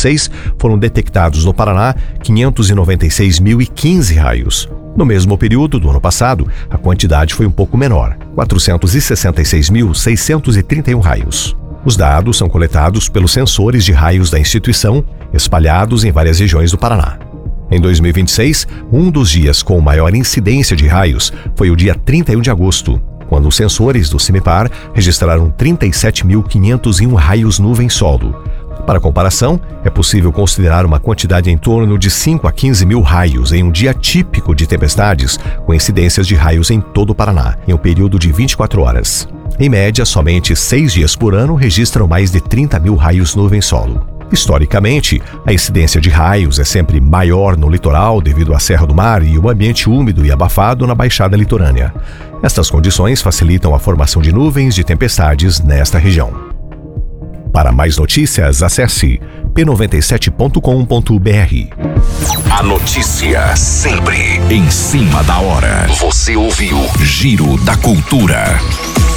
2026, foram detectados no Paraná 596.015 raios. No mesmo período do ano passado, a quantidade foi um pouco menor, 466.631 raios. Os dados são coletados pelos sensores de raios da instituição, espalhados em várias regiões do Paraná. Em 2026, um dos dias com maior incidência de raios foi o dia 31 de agosto, quando os sensores do CIMEPAR registraram 37.501 raios nuvem-solo. Para comparação, é possível considerar uma quantidade em torno de 5 a 15 mil raios em um dia típico de tempestades, com incidências de raios em todo o Paraná, em um período de 24 horas. Em média, somente 6 dias por ano registram mais de 30 mil raios nuvem-solo. Historicamente, a incidência de raios é sempre maior no litoral devido à Serra do Mar e o ambiente úmido e abafado na Baixada Litorânea. Estas condições facilitam a formação de nuvens de tempestades nesta região. Para mais notícias, acesse p97.com.br. A notícia sempre em cima da hora. Você ouviu Giro da Cultura.